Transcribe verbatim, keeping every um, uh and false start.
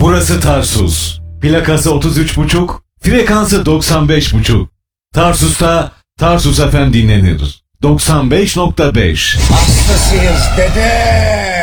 Burası Tarsus. Plakası otuz üç buçuk, frekansı doksan beş buçuk. Tarsus'ta Tarsus F M dinlenir. doksan beş nokta beş. Hastasıyız dede.